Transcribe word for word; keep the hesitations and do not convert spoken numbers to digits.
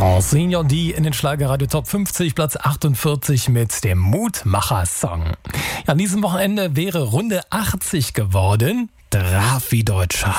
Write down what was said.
Francine D in den Schlagerradio Top fünfzig, Platz achtundvierzig mit dem Mutmacher-Song. Ja, an diesem Wochenende wäre Runde achtzig geworden. Drauf wie Deutscher.